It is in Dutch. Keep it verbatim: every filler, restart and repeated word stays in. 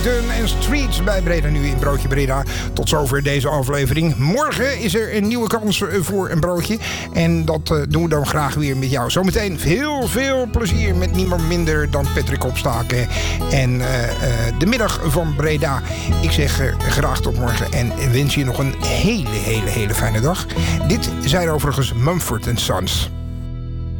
En Streets bij Breda nu in Broodje Breda. Tot zover deze aflevering. Morgen is er een nieuwe kans voor een broodje. En dat uh, doen we dan graag weer met jou. Zometeen heel veel plezier met niemand minder dan Patrick Opstaken. En uh, uh, de middag van Breda. Ik zeg uh, graag tot morgen. En wens je nog een hele, hele, hele fijne dag. Dit zijn overigens Mumford and Sons.